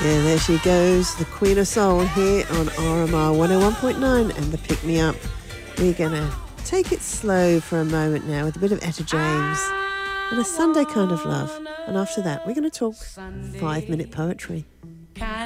Yeah, there she goes, the Queen of Soul here on RMR 101.9 and the Pick Me Up. We're going to take it slow for a moment now with a bit of Etta James and a Sunday Kind of Love. And after that, we're going to talk 5-minute poetry.